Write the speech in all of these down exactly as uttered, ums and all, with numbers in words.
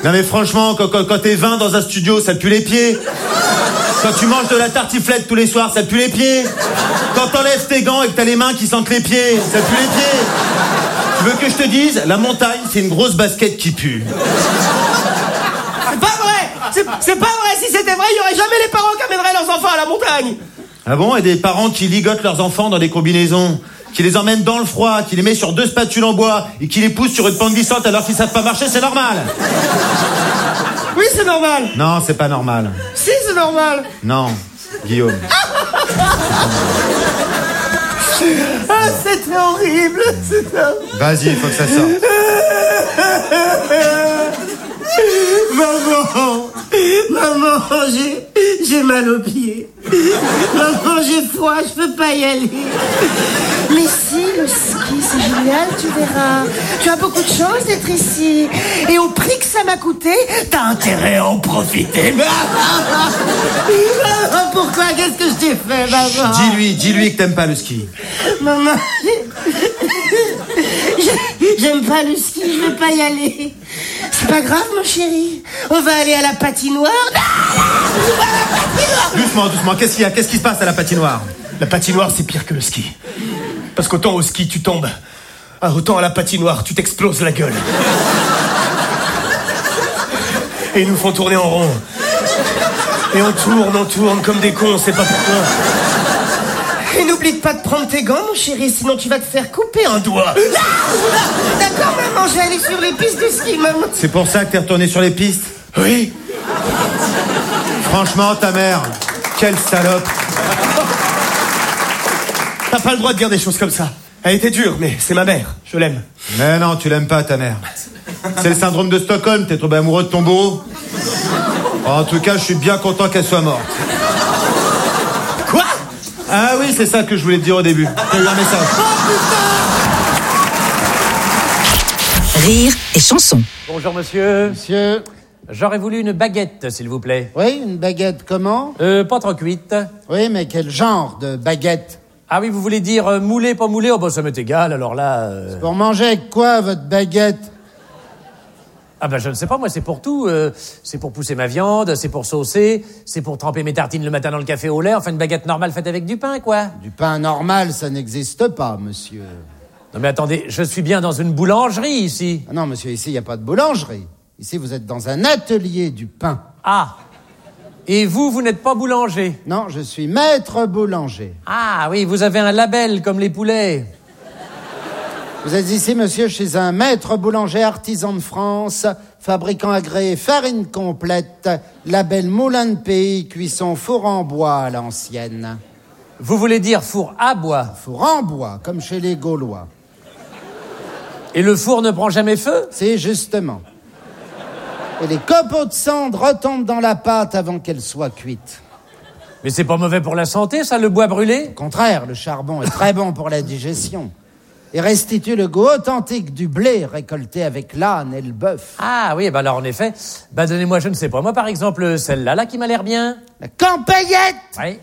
Non mais franchement, quand, quand, quand t'es vingt dans un studio, ça pue les pieds. Quand tu manges de la tartiflette tous les soirs, ça pue les pieds. Quand t'enlèves tes gants et que t'as les mains qui sentent les pieds, ça pue les pieds. Tu veux que je te dise, la montagne, c'est une grosse basket qui pue. C'est pas vrai. C'est, c'est pas vrai. Si c'était vrai, il y aurait jamais les parents qui amèneraient leurs enfants à la montagne. Ah bon? Et des parents qui ligotent leurs enfants dans des combinaisons, qui les emmènent dans le froid, qui les met sur deux spatules en bois et qui les poussent sur une pente glissante alors qu'ils savent pas marcher, c'est normal. Oui, c'est normal. Non, c'est pas normal. Si, c'est normal. Non, Guillaume. Ah, c'était horrible. C'était horrible. Vas-y, il faut que ça sorte. Maman, maman, j'ai, j'ai mal aux pieds. Maman, j'ai froid, je peux pas y aller. Mais si, le ski, c'est génial, tu verras. Tu as beaucoup de chance d'être ici. Et au prix que ça m'a coûté, t'as intérêt à en profiter. Maman, pourquoi? Qu'est-ce que je t'ai fait, maman? Dis-lui, dis-lui que t'aimes pas le ski. Maman, j'aime pas le ski, je vais pas y aller. C'est pas grave, mon chéri. On va aller à la patinoire. Doucement, doucement, qu'est-ce qu'il y a? Qu'est-ce qui se passe à la patinoire? La patinoire, c'est pire que le ski. Parce qu'autant au ski, tu tombes, autant à la patinoire, tu t'exploses la gueule. Et ils nous font tourner en rond. Et on tourne, on tourne comme des cons, on sait pas pourquoi. Et n'oublie pas de prendre tes gants, mon chéri, sinon tu vas te faire couper un doigt. D'accord, maman, je vais aller sur les pistes de ski, maman. C'est pour ça que t'es retourné sur les pistes? Oui. Franchement, ta mère, quelle salope. T'as pas le droit de dire des choses comme ça. Elle était dure, mais c'est ma mère, je l'aime. Mais non, tu l'aimes pas, ta mère. C'est le syndrome de Stockholm, t'es tombé amoureux de ton bourreau. En tout cas, je suis bien content qu'elle soit morte. Quoi? Ah oui, c'est ça que je voulais te dire au début. T'as eu un message. Rire et chanson. Bonjour monsieur. Monsieur. J'aurais voulu une baguette, s'il vous plaît. Oui, une baguette comment? Euh, pas trop cuite. Oui, mais quel genre de baguette? Ah oui, vous voulez dire euh, moulé, pas moulé? Oh bah ça m'est égal, alors là... Euh... Pour manger avec quoi, votre baguette? Ah bah je ne sais pas, moi c'est pour tout. Euh, c'est pour pousser ma viande, c'est pour saucer, c'est pour tremper mes tartines le matin dans le café au lait. Enfin une baguette normale faite avec du pain, quoi. Du pain normal, ça n'existe pas, monsieur. Non mais attendez, je suis bien dans une boulangerie ici. Ah non, monsieur, ici il n'y a pas de boulangerie. Ici vous êtes dans un atelier du pain. Ah. Et vous, vous n'êtes pas boulanger? Non, je suis maître boulanger. Ah oui, vous avez un label comme les poulets. Vous êtes ici, monsieur, chez un maître boulanger artisan de France, fabricant agréé farine complète, label Moulin de Pays, cuisson four en bois à l'ancienne. Vous voulez dire four à bois? Four en bois, comme chez les Gaulois. Et le four ne prend jamais feu? C'est justement. Et les copeaux de cendre retombent dans la pâte avant qu'elle soit cuite. Mais c'est pas mauvais pour la santé, ça, le bois brûlé? Au contraire, le charbon est très bon pour la digestion. Et restitue le goût authentique du blé récolté avec l'âne et le bœuf. Ah oui, bah alors en effet, bah donnez-moi, je ne sais pas, moi par exemple, celle-là, là, qui m'a l'air bien. La campagnette! Oui.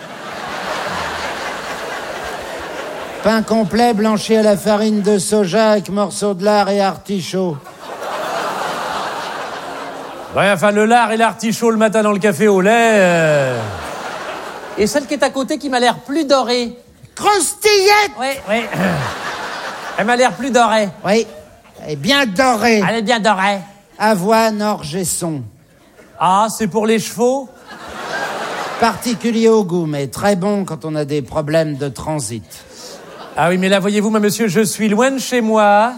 Pain complet blanchi à la farine de soja avec morceaux de lard et artichaut. Ouais, enfin, le lard et l'artichaut le matin dans le café au lait. Euh... Et celle qui est à côté qui m'a l'air plus dorée. Croustillette! Oui, oui. Elle m'a l'air plus dorée. Oui, elle est bien dorée. Elle est bien dorée. Avoine, orge et son. Ah, c'est pour les chevaux? Particulier au goût, mais très bon quand on a des problèmes de transit. Ah oui, mais là, voyez-vous, moi, monsieur, je suis loin de chez moi.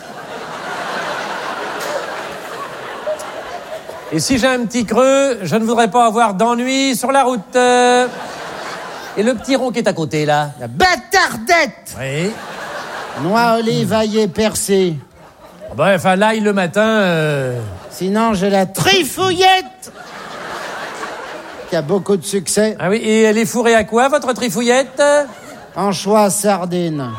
Et si j'ai un petit creux, je ne voudrais pas avoir d'ennui sur la route. Et le petit rond qui est à côté, là? La bâtardette! Oui. Noix, olive, ail et persil. Ben, enfin, l'ail le matin... Euh... Sinon, j'ai la trifouillette! Qui a beaucoup de succès. Ah oui, et elle est fourrée à quoi, votre trifouillette? Anchois, sardines.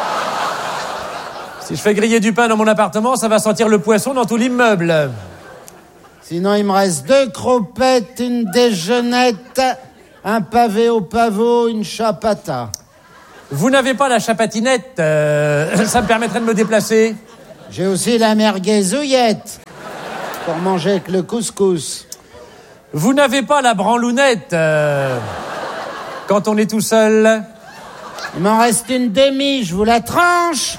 Si je fais griller du pain dans mon appartement, ça va sentir le poisson dans tout l'immeuble. Sinon, il me reste deux cropettes, une déjeunette, un pavé au pavot, une chapata. Vous n'avez pas la chapatinette, euh, ça me permettrait de me déplacer. J'ai aussi la merguezouillette. Pour manger avec le couscous. Vous n'avez pas la branlounette euh, quand on est tout seul? Il m'en reste une demi, je vous la tranche.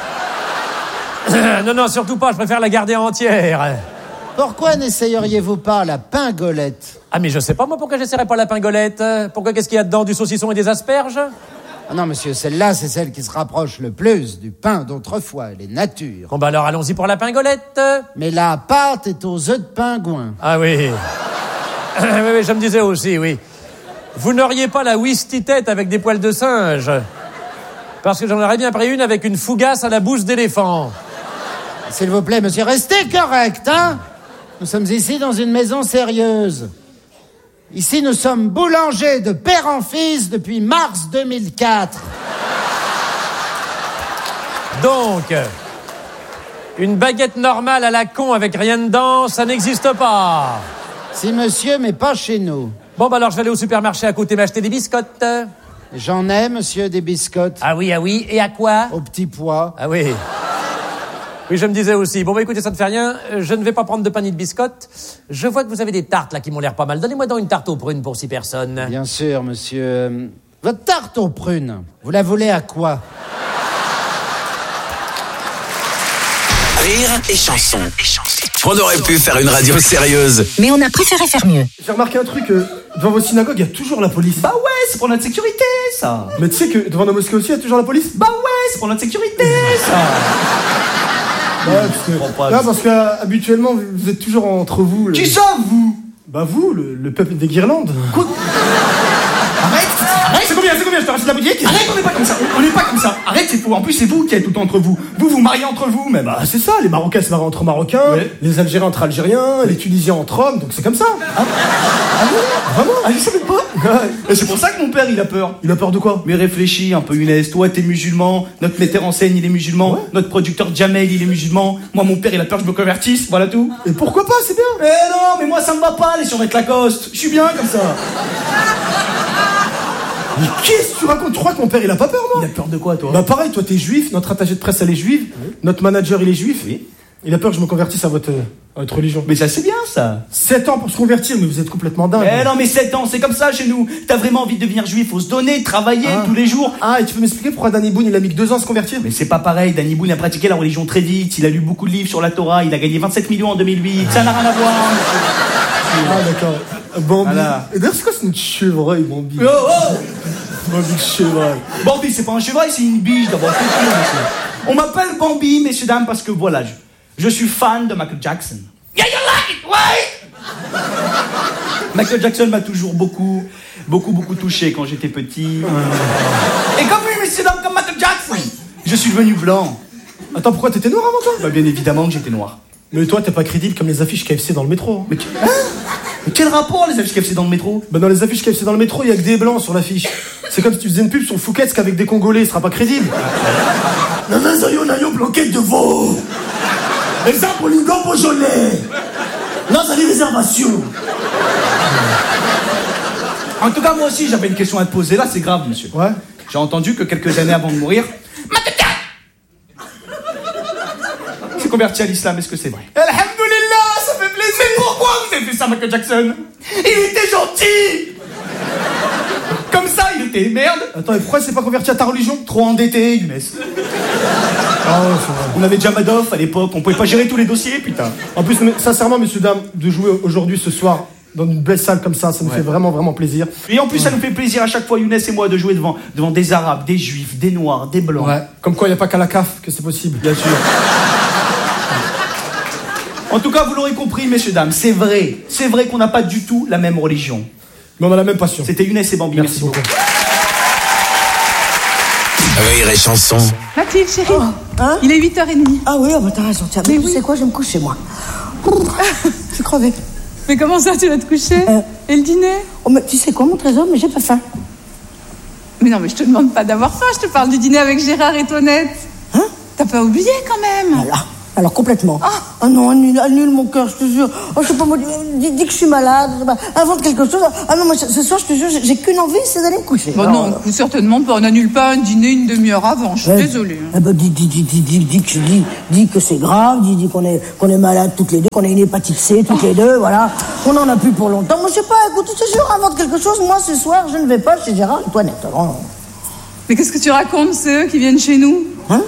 Non, non, surtout pas, je préfère la garder entière. Pourquoi n'essayeriez-vous pas la pingolette? Ah, mais je sais pas, moi, pourquoi j'essaierais pas la pingolette? Pourquoi, qu'est-ce qu'il y a dedans? Du saucisson et des asperges? Ah non, monsieur, celle-là, c'est celle qui se rapproche le plus du pain d'autrefois, elle est nature. Bon, bah alors, allons-y pour la pingolette. Mais la pâte est aux œufs de pingouin. Ah oui. Oui, oui, je me disais aussi, oui. Vous n'auriez pas la whisky-tête avec des poils de singe? Parce que j'en aurais bien pris une avec une fougasse à la bouche d'éléphant. S'il vous plaît, monsieur, restez correct, hein? Nous sommes ici dans une maison sérieuse. Ici, nous sommes boulangers de père en fils depuis mars deux mille quatre. Donc, une baguette normale à la con avec rien dedans, ça n'existe pas. Si, monsieur, mais pas chez nous. Bon, bah alors je vais aller au supermarché à côté m'acheter des biscottes. J'en ai, monsieur, des biscottes. Ah oui, ah oui, et à quoi? Au petit pois. Ah oui. Oui, je me disais aussi. Bon, bah écoutez, ça ne fait rien. Je ne vais pas prendre de pain ni de biscottes. Je vois que vous avez des tartes, là, qui m'ont l'air pas mal. Donnez-moi donc une tarte aux prunes pour six personnes. Bien sûr, monsieur. Votre tarte aux prunes, vous la voulez à quoi? Rire et chanson. On aurait pu faire une radio sérieuse. Mais on a préféré faire mieux. J'ai remarqué un truc, euh, devant vos synagogues, il y a toujours la police. Bah ouais, c'est pour notre sécurité, ça. Mais tu sais que devant nos mosquées aussi, il y a toujours la police. Bah ouais, c'est pour notre sécurité, ça. Ouais, parce que, pas, là, parce que euh, habituellement, vous êtes toujours entre vous. Le... Qui ça, vous? Bah vous, le, le peuple des guirlandes. Quoi? Arrête, arrête. C'est combien, c'est combien, je te rachète la boutique? Arrête, on n'est pas comme ça, on n'est pas comme ça. Arrête, c'est faux. En plus, c'est vous qui êtes tout le temps entre vous. Vous vous mariez entre vous, même. Bah c'est ça, les Marocains se marient entre Marocains, Ouais. les Algériens entre Algériens, les Tunisiens entre hommes, donc c'est comme ça. Ah bon? Vraiment? Ah, je savais pas. Et c'est pour ça que mon père, il a peur. Il a peur de quoi? Mais réfléchis un peu, Younes. Toi, t'es musulman. Notre metteur en scène, il est musulman. Ouais. Notre producteur Jamel, il est musulman. Moi, mon père, il a peur que je me convertisse. Voilà tout. Et pourquoi pas, c'est bien. Eh non, mais moi, ça me va pas, les survêtements Lacoste. Je suis bien comme ça. Mais qu'est-ce que tu racontes? Tu crois que mon père il a pas peur, moi? Il a peur de quoi, toi? Bah pareil, toi t'es juif, notre attaché de presse elle est juive, Oui. notre manager il est juif. Oui. Il a peur que je me convertisse à votre, euh, à votre religion. Mais ça, c'est bien, ça. sept ans pour se convertir, mais vous êtes complètement dingue. Eh non, mais sept ans, c'est comme ça chez nous. T'as vraiment envie de devenir juif, faut se donner, travailler Ah. tous les jours. Ah, et tu peux m'expliquer pourquoi Danny Boone il a mis que deux ans à se convertir? Mais c'est pas pareil, Danny Boone a pratiqué la religion très vite, il a lu beaucoup de livres sur la Torah, il a gagné vingt-sept millions en deux mille huit, ça n'a rien à voir. Ah d'accord. Bambi. Voilà. Et d'ailleurs c'est quoi, c'est une chevreuil, Bambi? Oh, oh Bambi de chevreuil. Bambi, c'est pas un chevreuil, c'est une biche d'abord. On m'appelle Bambi, messieurs, dames, parce que voilà, je, je suis fan de Michael Jackson. Yeah, you like it, right? Michael Jackson m'a toujours beaucoup, beaucoup, beaucoup touché quand j'étais petit. Et comme lui, messieurs, dames, comme Michael Jackson, je suis devenu blanc. Attends, pourquoi t'étais noir avant toi? Bah, bien évidemment que j'étais noir. Mais toi t'es pas crédible comme les affiches K F C dans le métro. Hein. Mais, que- hein Mais quel rapport, les affiches K F C dans le métro? Bah dans les affiches K F C dans le métro, il y a que des blancs sur l'affiche. C'est comme si tu faisais une pub sur Fouquet's qu'avec des Congolais, il sera pas crédible. Nana Zayo Nayo bloquette de veau. Exemple, Lingo Beaujolais. Là, ça dit réservation. En tout cas, moi aussi, j'avais une question à te poser. Là, c'est grave, monsieur. Ouais. J'ai entendu que quelques années avant de mourir, s'est converti à l'islam. Est-ce que c'est vrai? Alhamdoulilah, ça fait plaisir. Mais pourquoi vous avez fait ça, Michael Jackson? Il était gentil. Comme ça, il était merde. Attends, et pourquoi il s'est pas converti à ta religion? Trop endetté, Younes. Ah ouais, c'est vrai. On avait déjà Madoff à l'époque, on pouvait pas gérer tous les dossiers, putain. En plus, mais, sincèrement, messieurs, dames, de jouer aujourd'hui, ce soir, dans une belle salle comme ça, ça nous Ouais. fait vraiment, vraiment plaisir. Et en plus, ça nous fait plaisir à chaque fois, Younes et moi, de jouer devant, devant des Arabes, des Juifs, des Noirs, des Blancs. Ouais. Comme quoi, il n'y a pas qu'à la C A F que c'est possible. Bien sûr. En tout cas, vous l'aurez compris, messieurs, dames, c'est vrai. C'est vrai qu'on n'a pas du tout la même religion. Mais on a la même passion. C'était Younes et Bambi. Merci beaucoup. Rire et chanson. Mathilde, chérie, Oh, hein? il est huit heures trente. Ah oui, ah bah t'as raison, tiens. Mais Mais tu oui. sais quoi, je vais me coucher, moi. Je suis crevée. Mais comment ça, tu vas te coucher? Euh. Et le dîner? Oh, mais tu sais quoi, mon trésor, mais j'ai pas faim. Mais non, mais je te demande pas d'avoir faim, je te parle du dîner avec Gérard et Tonette. Hein? T'as pas oublié quand même? Voilà. Alors complètement. Ah, ah non, annule, annule mon cœur, je te jure. Oh, je sais pas, moi, dis, dis que je suis malade, je sais pas, invente quelque chose. Ah non, moi, ce soir, je te jure, j'ai qu'une envie, c'est d'aller me coucher. Bon, non, non certainement pas. On n'annule pas un dîner une demi-heure avant, je suis ouais. désolée. Ah bah, dis, dis, dis, dis, dis, dis, que, dis, dis que c'est grave, dis, dis qu'on est, qu'on est malade toutes les deux, qu'on a une hépatite C toutes oh. les deux, voilà. On en a plus pour longtemps. Moi, je sais pas, écoute, je te jure, invente quelque chose. Moi, ce soir, je ne vais pas chez Gérard Antoinette. Alors... Mais qu'est-ce que tu racontes, c'est eux qui viennent chez nous? Hein?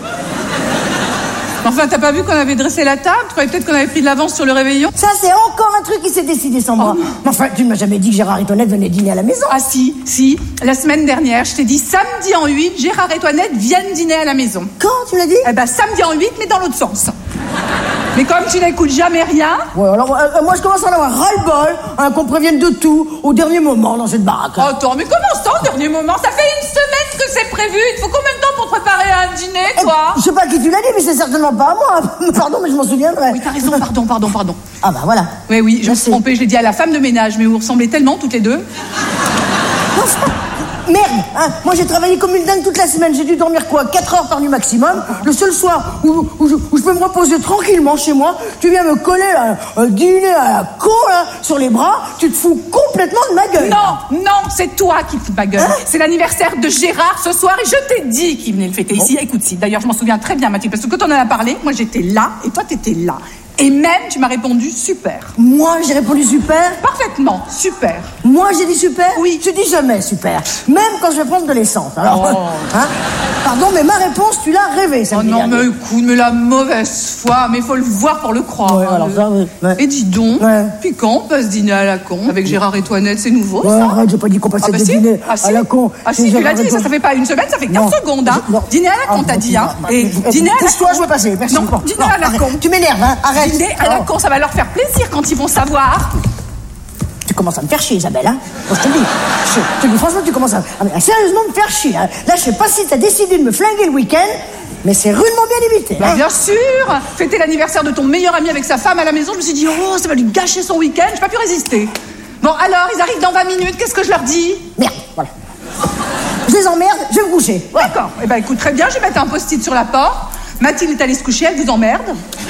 Enfin, t'as pas vu qu'on avait dressé la table? Tu croyais peut-être qu'on avait pris de l'avance sur le réveillon? Ça, c'est encore un truc qui s'est décidé sans moi. Oh. Mais enfin, tu ne m'as jamais dit que Gérard et Toinette venaient dîner à la maison. Ah si, si. La semaine dernière, je t'ai dit samedi en huit, Gérard et Toinette viennent dîner à la maison. Quand, tu l'as dit? Eh ben, samedi en huit, mais dans l'autre sens. Mais comme tu n'écoutes jamais rien... Ouais, alors, euh, moi, je commence à en avoir ras-le-bol, hein, qu'on prévienne de tout, au dernier moment, dans cette baraque. Hein. Attends, mais comment ça, au dernier moment? Ça fait une semaine que c'est prévu. Il faut combien de temps pour préparer un dîner, toi? Eh, je sais pas qui tu l'as dit, mais c'est certainement pas à moi. Pardon, mais je m'en souviendrai. Oui, t'as raison, pardon, pardon, pardon. Ah bah voilà. Oui, oui, je me suis trompée, je l'ai dit à la femme de ménage, mais vous ressemblez tellement, toutes les deux. Non, merde, hein. Moi j'ai travaillé comme une dingue toute la semaine. J'ai dû dormir quoi, quatre heures par nuit maximum. Le seul soir où, où, je, où je peux me reposer tranquillement chez moi, tu viens me coller là, un dîner à la con là, sur les bras. Tu te fous complètement de ma gueule. Non, non, c'est toi qui te fous de ma gueule. Hein? C'est l'anniversaire de Gérard ce soir et je t'ai dit qu'il venait le fêter ici. Écoute, si, d'ailleurs je m'en souviens très bien, Mathilde, parce que quand on en a parlé, moi j'étais là et toi t'étais là. Et même, tu m'as répondu super. Moi, j'ai répondu super? Parfaitement, super. Moi, j'ai dit super? Oui. Je dis jamais super. Même quand je vais prendre de l'essence. Alors, oh. hein? Pardon, mais ma réponse, tu l'as rêvée, ça. Oh non, mais écoute, mais la mauvaise foi, mais faut le voir pour le croire. Ouais, hein, alors le... ça, oui. Ouais. Et dis donc, ouais. Puis quand on passe dîner à la con avec Gérard et Toinette, c'est nouveau, ouais, ça? Arrête, j'ai pas dit qu'on passait ah, bah des si. dîners ah, si. à la con. Ah si, tu l'as dit, ça, ça fait pas une semaine, ça fait quinze secondes, hein. Non. Dîner à la con, ah, t'as dit, hein. Et dîner à la con. Toi, je veux passer, merci. Non, dîner non, à la arrête. con. Tu m'énerves, hein, arrête. Dîner à la con, ça va leur faire plaisir quand ils vont savoir. Tu commences à me faire chier, Isabelle, hein. Bon, je te dis, je, je te dis, franchement, tu commences à, à sérieusement me faire chier, hein. Là, je sais pas si t'as décidé de me flinguer le week-end, mais c'est rudement bien limité. Bah, hein. bien sûr. Fêter l'anniversaire de ton meilleur ami avec sa femme à la maison, je me suis dit, oh, ça va lui gâcher son week-end, j'ai pas pu résister. Bon, alors, ils arrivent dans vingt minutes, qu'est-ce que je leur dis? Merde, voilà. Je les emmerde, je vais me coucher. Ouais. D'accord. Eh ben, écoute, très bien, je vais mettre un post-it sur la porte. Mathilde est allée se coucher, elle vous emmerde.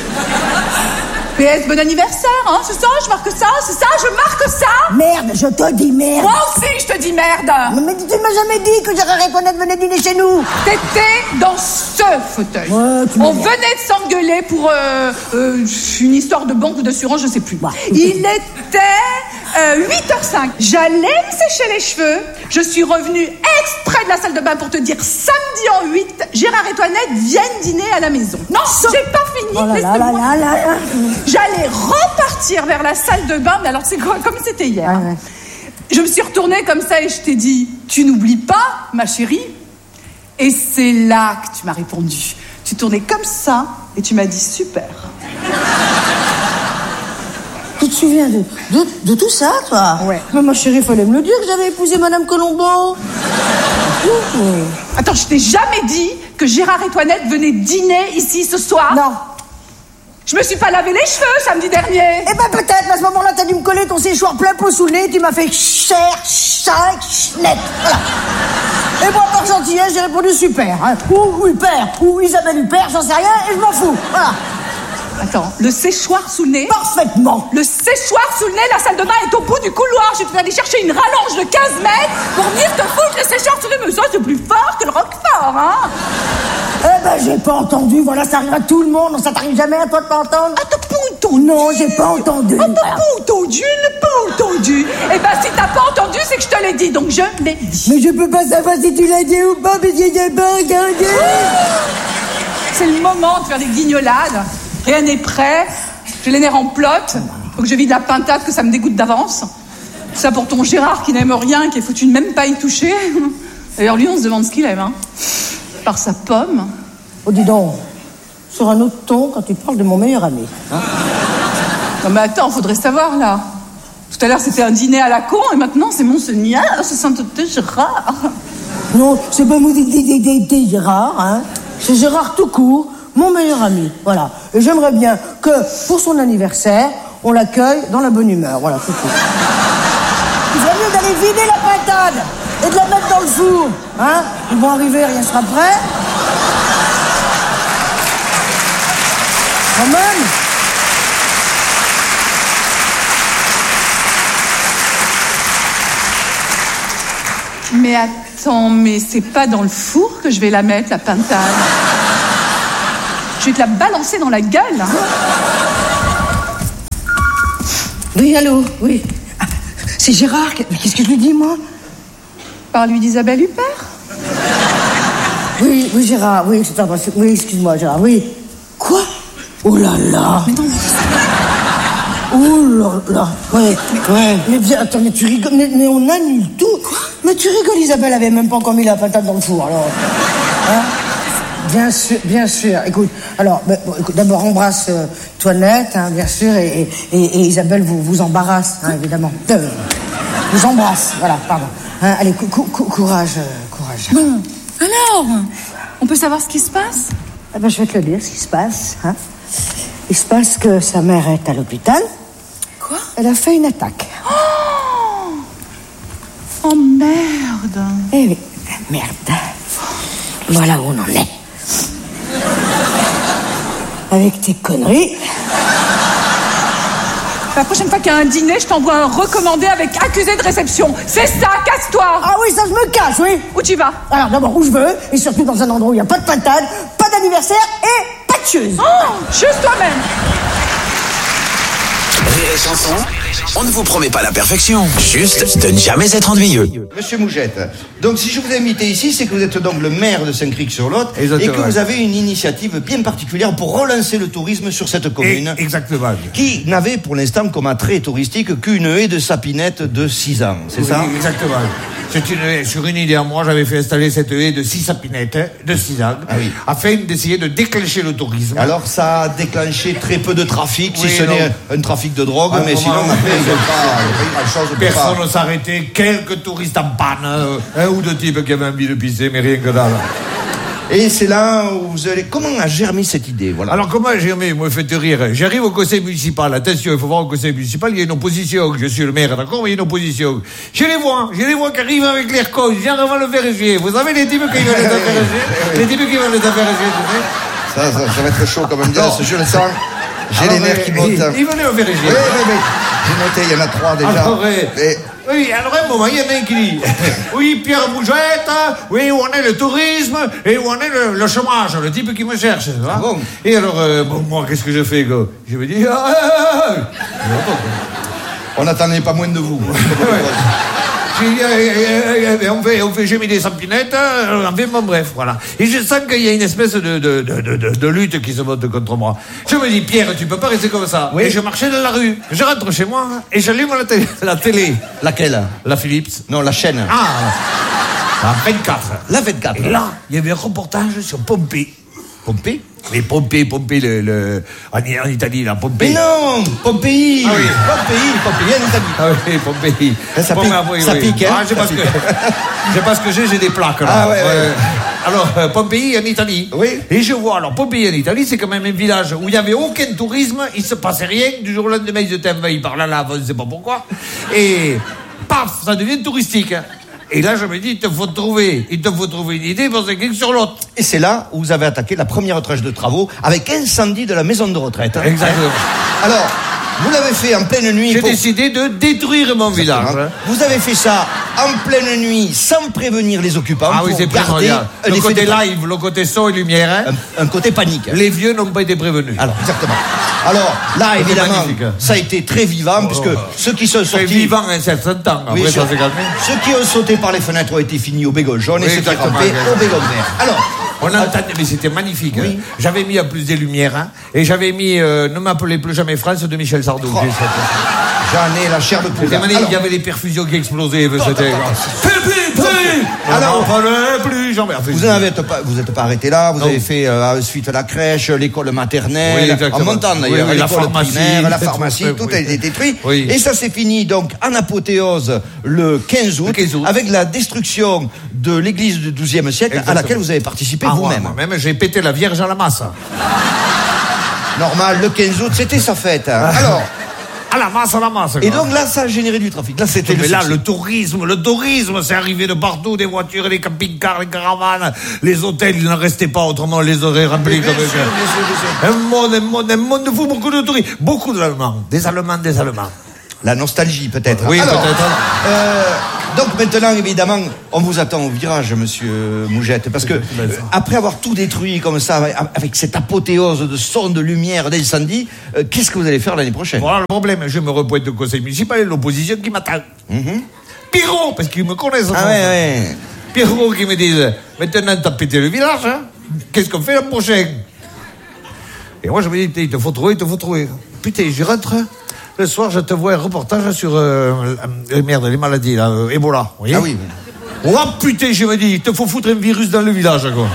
P S, bon anniversaire, hein, c'est ça, je marque ça, c'est ça, je marque ça. Merde, je te dis merde. Moi aussi, je te dis merde. Mais tu ne m'as jamais dit que Gérard et Toinette venaient dîner chez nous. T'étais dans ce fauteuil. Ouais, tu On venait de s'engueuler pour euh, euh, une histoire de banque ou d'assurance, je sais plus. Bah, Il était euh, huit heures cinq. J'allais me sécher les cheveux. Je suis revenue exprès de la salle de bain pour te dire samedi en huit, Gérard et Toinette viennent dîner à la maison. Non, so... j'ai pas fini. Oh là là là là là là. J'allais repartir vers la salle de bain, mais alors c'est quoi, comme c'était hier. Ah ouais. Je me suis retournée comme ça et je t'ai dit, tu n'oublies pas, ma chérie? Et c'est là que tu m'as répondu. Tu tournais comme ça et tu m'as dit super. Tu te souviens de, de, de tout ça, toi? Ouais. Mais ma chérie, fallait me le dire que j'avais épousé Madame Colombo. Attends, je t'ai jamais dit que Gérard et Toinette venaient dîner ici ce soir? Non. Je me suis pas lavé les cheveux samedi dernier. Eh ben peut-être, à ce moment-là, t'as dû me coller ton séchoir plein pot sous le nez, tu m'as fait cher, cinq, net. Voilà. Et moi, par gentillesse, j'ai répondu super. Hein. Ou Huppert, ou Isabelle Huppert, j'en sais rien, et je m'en fous. Voilà. Attends, le séchoir sous le nez? Parfaitement. Le séchoir sous le nez, la salle de bain est au bout du couloir. Je suis allée chercher une rallonge de quinze mètres pour venir te foutre le séchoir sous le nez. Mais ça, c'est plus fort que le roquefort, hein? Eh ben, j'ai pas entendu. Voilà, ça arrive à tout le monde. Ça t'arrive jamais à toi de pas entendre? Ah, t'as pas entendu? Non, j'ai pas entendu. Ah, t'as pas entendu? Elle n'a pas entendu. Eh ben, si t'as pas entendu, c'est que je te l'ai dit. Donc, je l'ai dit. Mais je peux pas savoir si tu l'as dit ou pas, mais j'ai des pas regardé. C'est le moment de faire des guignolades. Rien n'est prêt. J'ai les nerfs en plot. Faut que je vide la pintade, que ça me dégoûte d'avance. Ça pour ton Gérard qui n'aime rien, qui est foutu de même pas y toucher. D'ailleurs, lui, on se demande ce qu'il aime, hein. Par sa pomme. Oh, dis donc, sur un autre ton quand tu parles de mon meilleur ami. Hein? Non, mais attends, faudrait savoir, là. Tout à l'heure, c'était un dîner à la con, et maintenant, c'est Monseigneur, c'est Sainteté Gérard. Non, c'est pas mon dédé Gérard, hein. C'est Gérard tout court, mon meilleur ami. Voilà. Et j'aimerais bien que, pour son anniversaire, on l'accueille dans la bonne humeur. Voilà, c'est tout. Il serait mieux d'aller vider la pintade et de la mettre dans le four. Hein? Ils vont arriver, rien sera prêt. quand même. Mais attends, mais c'est pas dans le four que je vais la mettre, la pintade. Je vais te la balancer dans la gueule. Hein. Oui, allô, oui. Ah, c'est Gérard. Mais qu'est-ce que je lui dis, moi? Parle-lui d'Isabelle Huppert. Oui, oui, Gérard, oui, c'est- attends, c'est- oui, excuse-moi, Gérard, oui. Quoi? Oh là là. Mais non, Oh là là. Ouais, ouais. Mais bien, attends, mais tu rigoles, mais, mais on annule tout. Quoi? Mais tu rigoles, Isabelle avait même pas encore mis la patate dans le four, alors. Hein? Bien sûr, bien sûr. Écoute, alors, bah, bon, écoute, d'abord embrasse euh, Toinette, hein, bien sûr, et, et, et, et Isabelle vous, vous embarrasse, hein, évidemment. Euh, vous embrasse, voilà, pardon. Hein, allez, cou- cou- cou- courage, euh, courage. bon. Alors, on peut savoir ce qui se passe? Eh ben, je vais te le dire, ce qui se passe. Hein. Il se passe que sa mère est à l'hôpital. Quoi? Elle a fait une attaque. Oh, oh merde. Eh oui, merde. Voilà où on en est. Avec tes conneries. La prochaine fois qu'il y a un dîner, je t'envoie un recommandé avec accusé de réception. C'est ça, casse-toi. Ah oui, ça je me cache, oui. Où tu vas? Alors d'abord où je veux, et surtout dans un endroit où il n'y a pas de pintade, pas d'anniversaire et pas de chose. Oh, juste toi-même. Rire et Chanson, on ne vous promet pas la perfection, juste de ne jamais être ennuyeux. Monsieur Mougette, donc si je vous ai invité ici, c'est que vous êtes donc le maire de Saint-Cricq-sur-Lot et Exactement. que vous avez une initiative bien particulière pour relancer le tourisme sur cette commune. Et- exactement. Qui n'avait pour l'instant comme attrait touristique qu'une haie de sapinette de six ans, c'est Oui, ça? Exactement. C'est une, sur une idée à moi, j'avais fait installer cette haie de six sapinettes de six ans, Ah oui. afin d'essayer de déclencher le tourisme. Alors ça a déclenché très peu de trafic, si Oui, ce non. n'est un trafic de drogue, Ah, mais non, sinon non, après non. il n'y a pas, il y a pas eu grand-chose. on peut Personne pas- ne s'arrêtait, quelques touristes en panne, euh, un ou deux types qui avaient envie de pisser, mais rien que dalle. Et c'est là où vous allez... Comment a germé cette idée, voilà. Alors comment j'ai aimé, me faites rire. J'arrive au conseil municipal, attention, il faut voir au conseil municipal, il y a une opposition, je suis le maire, d'accord, mais il y a une opposition. Je les vois, je les vois qui arrivent avec l'air con, viens avant le vérifier. Vous savez les types qui veulent les affaires Les types qui veulent les affaires tu sais. Ça, ça, ça va être chaud, comme on dit, je le sens. J'ai Alors, les nerfs qui euh, montent. Ils, ils venaient au vérifier. Oui, oui, oui. J'ai noté, il y en a trois déjà. Alors, euh, Et- oui, alors un moment, il y en a un qui dit oui, Pierre Bougette, oui, où en est le tourisme et où en est le, le chômage, le type qui me cherche. Tu vois. Bon. Et alors, euh, bon, moi, qu'est-ce que je fais, quoi? Je me dis ah, ah, ah. On n'attendait pas moins de vous. J'ai dit, euh, euh, euh, on fait, on fait, j'ai mis des sampinettes, euh, enfin, bon, bref, voilà. Et je sens qu'il y a une espèce de, de, de, de, de, de lutte qui se monte contre moi. Je me dis, Pierre, tu peux pas rester comme ça. Oui. Et je marchais dans la rue. Je rentre chez moi et j'allume la télé. La télé. Laquelle? La Philips. Non, la chaîne. Ah, la vingt-quatre. La vingt-quatre. Et là, il y avait un reportage sur Pompée. Pompée? Mais Pompée, Pompée, le, le, en, en Italie, là, Pompée. Mais non, Pompéi. Ah oui. Pompéi, Pompéi, en Italie. Ah oui, Pompéi. Ça Bon, pique, mais après, ça oui. pique, hein. Ah, j'ai pas ce que, j'ai pas ce que j'ai, j'ai des plaques, là. Ah ouais, ouais. Alors, euh, Pompéi en Italie. Oui. Et je vois, alors, Pompéi en Italie, c'est quand même un village où il n'y avait aucun tourisme, il se passait rien, du jour au lendemain, ils étaient envahis par la lave, on ne sait pas pourquoi. Et, paf, ça devient touristique. Et là, je me dis, il te faut trouver, il te faut trouver une idée pour quelque sur l'autre. Et c'est là où vous avez attaqué la première tranche de travaux avec incendie de la maison de retraite. hein. Exactement. Alors, vous l'avez fait en pleine nuit. J'ai pour- décidé de détruire mon village. Exactement. Vous avez fait ça en pleine nuit sans prévenir les occupants. Ah oui, pour c'est garder primordial. un Le effet côté de- live, le côté son et lumière, hein. un, un côté panique. Les vieux n'ont pas été prévenus. Alors, exactement. Alors, là, C'est évidemment, magnifique, hein. ça a été très vivant, puisque ceux qui sont C'est sortis... vivant un certain temps, après Oui, ça ceux- s'est calmé. Ceux qui ont sauté par les fenêtres ont été finis au bégon jaune et Oui, ceux qui exactement, rampaient exactement. au bégon vert. Alors, On entendait, mais c'était magnifique. Oui. hein. J'avais mis en plus des lumières, hein, et j'avais mis euh, Ne m'appelez plus jamais France de Michel Sardou. Oh. J'ai cette- j'en ai la chair de poule. C'était magnifique, Alors, il y avait les perfusions qui explosaient. C'était. Plus, plus, plus Alors, On n'en plus jamais. Enfin, vous n'êtes pas, vous êtes pas arrêté là, vous Non. avez fait euh, ensuite la crèche, l'école maternelle, Oui, exactement. en montant d'ailleurs, Oui, oui, la l'école pharmacie, primaire, la tout, pharmacie, oui, tout oui. a été détruit. Oui. Et ça s'est fini donc en apothéose le quinze août, Le quinze août. avec la destruction de l'église du douzième siècle à Exactement. laquelle vous avez participé Ah, vous-même. moi, Moi-même, j'ai pété la Vierge à la masse. Normal, le quinze août, c'était sa fête. hein. Alors, à la masse, à la masse. Et quoi. donc là, ça a généré du trafic. Là, c'était Mais le là, succès. le tourisme, le tourisme, c'est arrivé de partout, des voitures, les camping-cars, les caravanes, les hôtels, il n'en restait pas, autrement on les aurait remplis comme bien sûr, bien sûr, bien sûr. un monde, un monde, un monde de fou, beaucoup de touristes, beaucoup d'Allemands, des Allemands, des Allemands. La nostalgie, peut-être. Oui, Alors, peut-être. euh, donc maintenant, évidemment, on vous attend au virage, monsieur Mougette, parce que euh, après avoir tout détruit comme ça, avec, avec cette apothéose de son, de lumière, d'incendie, euh, qu'est-ce que vous allez faire l'année prochaine? Voilà le problème, je me repointe au conseil municipal et l'opposition qui m'attend. Mm-hmm. Pierrot, parce qu'ils me connaissent. Ah ouais, ouais. Pierrot qui me disent, maintenant t'as pété le village, hein, qu'est-ce qu'on fait l'an prochain? Et moi je me dis, il te faut trouver, il te faut trouver. Putain, je rentre, le soir je te vois un reportage sur euh, euh, merde, les maladies, là, euh, Ebola, vous voyez? Ah oui. Oh putain, je me dis, il te faut foutre un virus dans le village, quoi.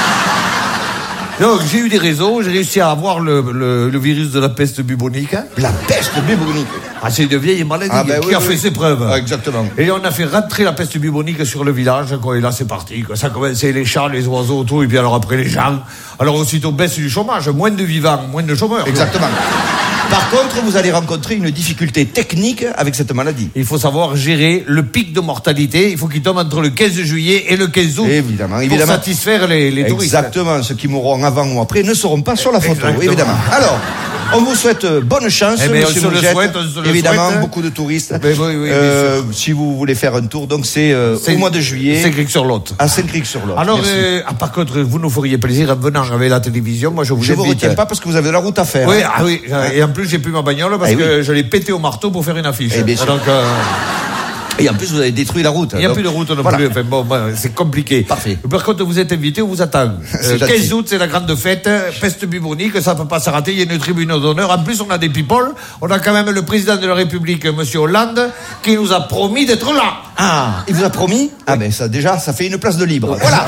Donc j'ai eu des réseaux, j'ai réussi à avoir le, le, le virus de la peste bubonique. Hein. La peste bubonique. Ah, c'est une vieille maladie Ah, ben qui oui, a oui. fait ses preuves. Ah, exactement. Et on a fait rentrer la peste bubonique sur le village, quoi, et là c'est parti. Quoi. Ça a commencé les chats, les oiseaux, tout, et puis alors après les gens. Alors aussitôt baisse du chômage, moins de vivants, moins de chômeurs. quoi. Exactement. Par contre, vous allez rencontrer une difficulté technique avec cette maladie. Il faut savoir gérer le pic de mortalité. Il faut qu'il tombe entre le quinze juillet et le quinze août. Évidemment, pour évidemment. satisfaire les, les touristes. Exactement. Ceux qui mourront avant ou après ne seront pas sur la photo, Exactement. évidemment. Alors, on vous souhaite euh, bonne chance, Eh ben, on monsieur se le Mougette. souhaite, on se le Évidemment, souhaite. beaucoup de touristes. Ben oui, oui, bien Euh, si vous voulez faire un tour, donc c'est euh, C'est- au mois de juillet C'est cric sur l'autre. à Saint-Cric-sur-Lot. Alors, Merci. euh, ah, par contre, vous nous feriez plaisir en venant avec la télévision. Moi, je vous je vous invite. retiens pas parce que vous avez de la route à faire. Oui, hein. ah oui. Et en plus, j'ai plus ma bagnole parce Eh oui. que je l'ai pété au marteau pour faire une affiche. Eh bien sûr. Donc, euh, Et en plus, vous avez détruit la route. il n'y a donc- plus de route non Voilà. plus. Enfin, bon, ben, c'est compliqué. Parfait. Par contre, vous êtes invité, on vous attend. C'est Euh, gentil. quinze août, c'est la grande fête. Peste bubonique, ça ne peut pas se rater. Il y a une tribune d'honneur. En plus, on a des people. On a quand même le président de la République, monsieur Hollande, qui nous a promis d'être là. Ah, il vous a promis? Ah ben ça, déjà, ça fait une place de libre. Voilà.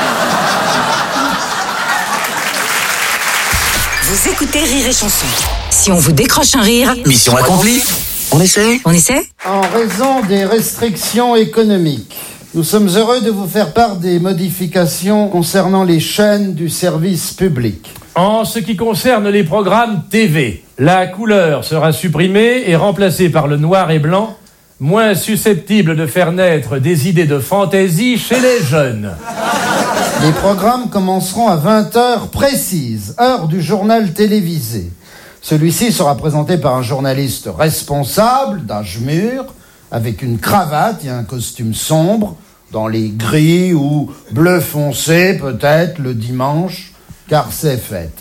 Vous écoutez Rire et Chanson. Si on vous décroche un rire, Mission accomplie. On essaie. on essaie? En raison des restrictions économiques, nous sommes heureux de vous faire part des modifications concernant les chaînes du service public. En ce qui concerne les programmes T V, la couleur sera supprimée et remplacée par le noir et blanc, moins susceptible de faire naître des idées de fantaisie chez les jeunes. Les programmes commenceront à vingt heures précises, heure du journal télévisé. Celui-ci sera présenté par un journaliste responsable, d'âge mûr, avec une cravate et un costume sombre, dans les gris ou bleu foncé peut-être le dimanche, car c'est fête.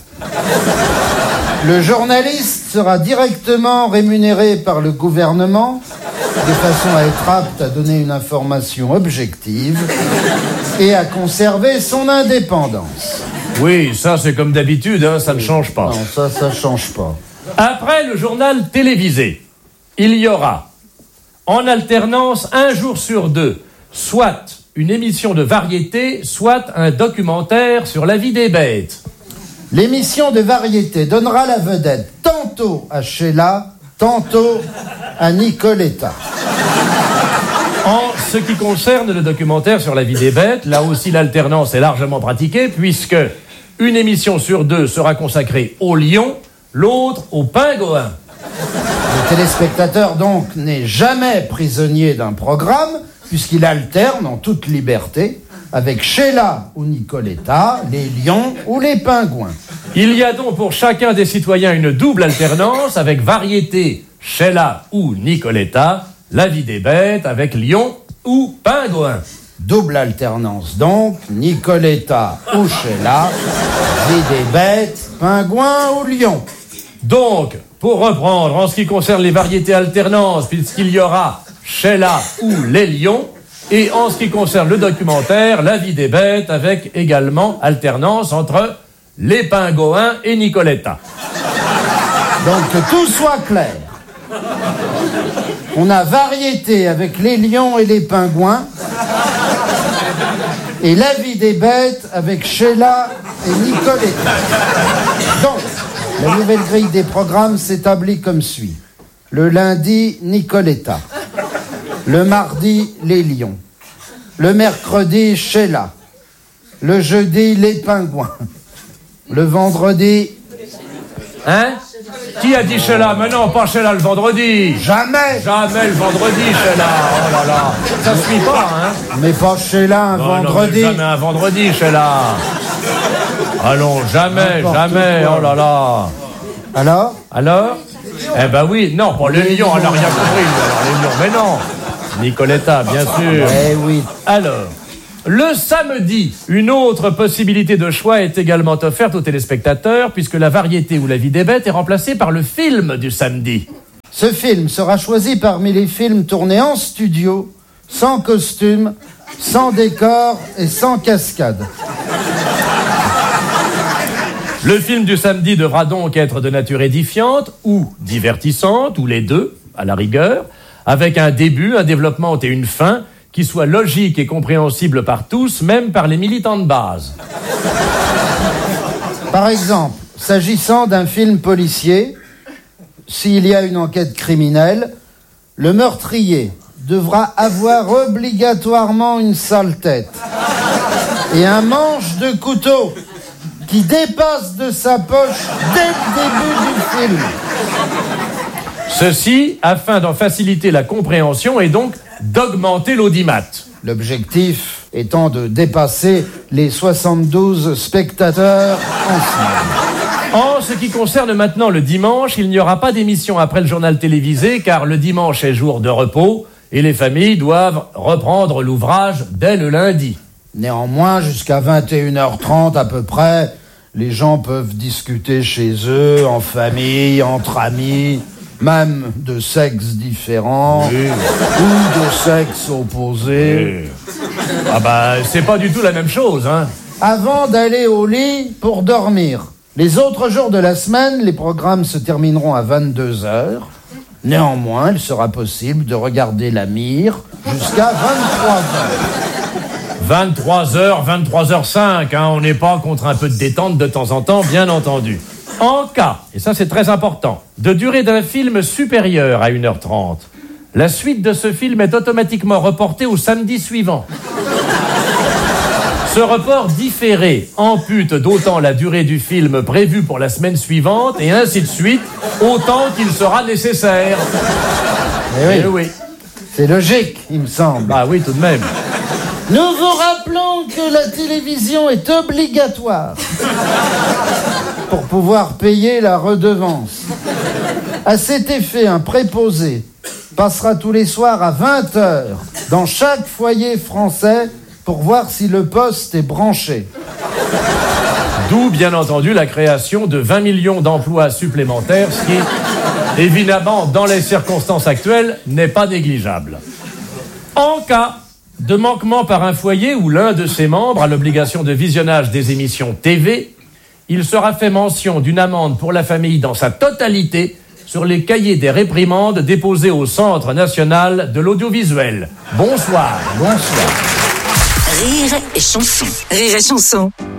Le journaliste sera directement rémunéré par le gouvernement, de façon à être apte à donner une information objective et à conserver son indépendance. Oui, ça c'est comme d'habitude, hein, ça ne change pas. Non, ça, ça change pas. Après le journal télévisé, il y aura, en alternance, un jour sur deux, soit une émission de variété, soit un documentaire sur la vie des bêtes. L'émission de variété donnera la vedette tantôt à Sheila, tantôt à Nicoletta. En ce qui concerne le documentaire sur la vie des bêtes, là aussi l'alternance est largement pratiquée, puisque une émission sur deux sera consacrée au lion, l'autre au pingouin. Le téléspectateur donc n'est jamais prisonnier d'un programme, puisqu'il alterne en toute liberté avec Sheila ou Nicoletta, les lions ou les pingouins. Il y a donc pour chacun des citoyens une double alternance avec variété, Sheila ou Nicoletta, la vie des bêtes avec lion ou pingouin. Double alternance donc, Nicoletta ou Sheila, vie des bêtes, pingouin ou lion. Donc, pour reprendre, en ce qui concerne les variétés alternances, puisqu'il y aura Sheila ou les lions, et en ce qui concerne le documentaire, la vie des bêtes, avec également alternance entre les pingouins et Nicoletta. Donc que tout soit clair. On a variété avec les lions et les pingouins, et la vie des bêtes avec Sheila et Nicoletta. Donc, la nouvelle grille des programmes s'établit comme suit. Le lundi, Nicoletta. Le mardi, les lions. Le mercredi, Sheila. Le jeudi, les pingouins. Le vendredi, Hein? Qui a dit Sheila? Mais non, pas Sheila le vendredi. Jamais. Jamais le vendredi, Sheila. Oh là là. Ça se suit pas, hein? Mais pas Sheila un non, vendredi. Non, jamais un vendredi, Sheila. Allons, jamais, N'importe jamais. quoi. Oh là là. Alors? Alors? Eh ben oui, non, pour le lion, elle n'a rien compris. Alors, les lions, mais non. Nicoletta, bien sûr. Eh oui. Alors, le samedi, une autre possibilité de choix est également offerte aux téléspectateurs, puisque la variété ou la vie des bêtes est remplacée par le film du samedi. Ce film sera choisi parmi les films tournés en studio, sans costume, sans décor et sans cascade. Le film du samedi devra donc être de nature édifiante ou divertissante, ou les deux, à la rigueur, avec un début, un développement et une fin qui soient logiques et compréhensibles par tous, même par les militants de base. Par exemple, s'agissant d'un film policier, s'il y a une enquête criminelle, le meurtrier devra avoir obligatoirement une sale tête et un manche de couteau qui dépasse de sa poche dès le début du film. Ceci afin d'en faciliter la compréhension et donc d'augmenter l'audimat. L'objectif étant de dépasser les soixante-douze spectateurs en salle. En ce qui concerne maintenant le dimanche, il n'y aura pas d'émission après le journal télévisé car le dimanche est jour de repos et les familles doivent reprendre l'ouvrage dès le lundi. Néanmoins, jusqu'à vingt et une heures trente à peu près, les gens peuvent discuter chez eux, en famille, entre amis, même de sexes différents, oui. ou de sexes opposés. Oui. Ah bah, c'est pas du tout la même chose, hein. Avant d'aller au lit pour dormir. Les autres jours de la semaine, les programmes se termineront à vingt-deux heures. Néanmoins, il sera possible de regarder la mire jusqu'à vingt-trois heures. vingt-trois heures, vingt-trois heures cinq, hein, on n'est pas contre un peu de détente de temps en temps, bien entendu. En cas, et ça c'est très important, de durée d'un film supérieure à une heure trente, la suite de ce film est automatiquement reportée au samedi suivant. Ce report différé ampute d'autant la durée du film prévue pour la semaine suivante, et ainsi de suite, autant qu'il sera nécessaire. Eh oui. Eh oui. C'est logique, il me semble. Ah oui, tout de même. Nous vous rappelons que la télévision est obligatoire pour pouvoir payer la redevance. À cet effet, un préposé passera tous les soirs à vingt heures dans chaque foyer français pour voir si le poste est branché. D'où, bien entendu, la création de vingt millions d'emplois supplémentaires, ce qui, évidemment, dans les circonstances actuelles, n'est pas négligeable. En cas de manquement par un foyer ou l'un de ses membres à l'obligation de visionnage des émissions T V, il sera fait mention d'une amende pour la famille dans sa totalité sur les cahiers des réprimandes déposés au Centre national de l'audiovisuel. Bonsoir. Bonsoir. Rire et chanson. Rire et chanson.